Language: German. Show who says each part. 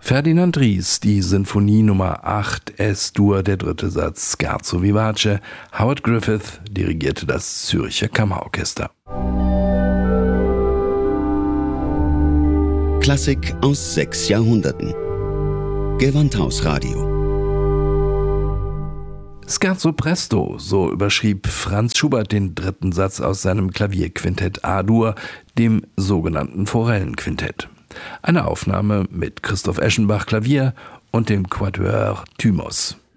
Speaker 1: Ferdinand Ries, die Sinfonie Nummer 8 S-Dur, der dritte Satz, Scherzo vivace. Howard Griffith dirigierte das Zürcher Kammerorchester.
Speaker 2: Klassik aus 6 Jahrhunderten. Gewandhausradio.
Speaker 1: Scherzo presto, so überschrieb Franz Schubert den dritten Satz aus seinem Klavierquintett A-Dur, dem sogenannten Forellenquintett. Eine Aufnahme mit Christoph Eschenbach Klavier und dem Quatuor Thymos.